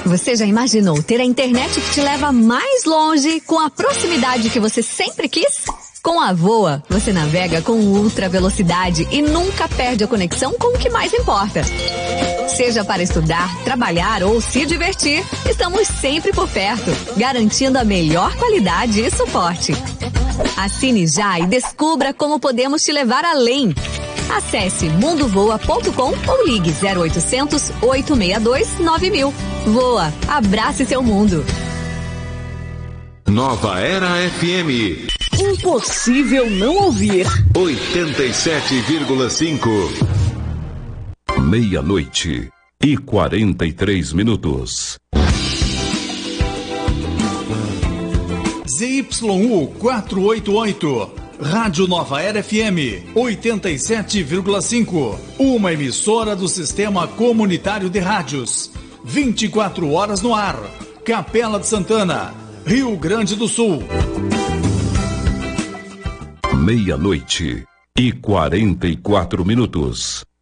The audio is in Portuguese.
Você já imaginou ter a internet que te leva mais longe com a proximidade que você sempre quis? Com a Voa, você navega com ultra velocidade e nunca perde a conexão com o que mais importa. Seja para estudar, trabalhar ou se divertir, estamos sempre por perto, garantindo a melhor qualidade e suporte. Assine já e descubra como podemos te levar além. Acesse mundovoa.com ou ligue 0800 862 9000. Voa, abrace seu mundo. Nova Era FM. Impossível não ouvir. 87,5. 00:43. ZYU 488, Rádio Nova Era FM 87,5, uma emissora do Sistema Comunitário de Rádios, 24 horas no ar, Capela de Santana, Rio Grande do Sul. 00:44.